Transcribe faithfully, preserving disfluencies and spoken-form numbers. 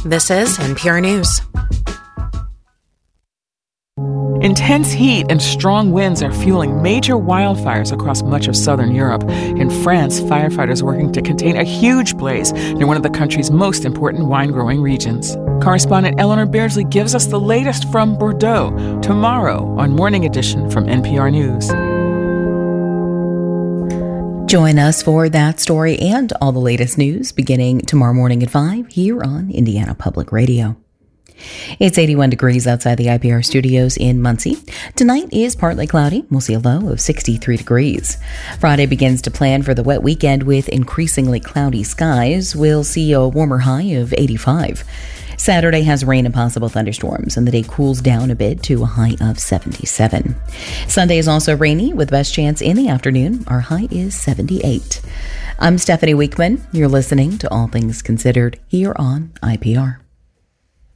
This is N P R News. Intense heat and strong winds are fueling major wildfires across much of southern Europe. In France, firefighters are working to contain a huge blaze near one of the country's most important wine-growing regions. Correspondent Eleanor Beardsley gives us the latest from Bordeaux tomorrow on Morning Edition from N P R News. Join us for that story and all the latest news beginning tomorrow morning at five here on Indiana Public Radio. It's eighty-one degrees outside the I P R studios in Muncie. Tonight is partly cloudy. We'll see a low of sixty-three degrees. Friday begins to plan for the wet weekend with increasingly cloudy skies. We'll see a warmer high of eighty-five. Saturday has rain and possible thunderstorms, and the day cools down a bit to a high of seventy-seven. Sunday is also rainy with best chance in the afternoon. Our high is seventy-eight. I'm Stephanie Weekman. You're listening to All Things Considered here on I P R.